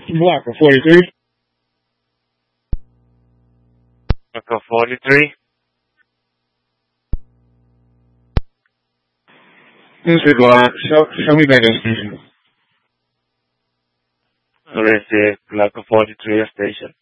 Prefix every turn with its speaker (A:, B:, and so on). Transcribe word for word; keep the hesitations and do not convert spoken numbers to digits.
A: Block of forty-three.
B: Block of forty-three.
A: This is Block. Show, show me back at station.
B: Receive Block of forty-three station.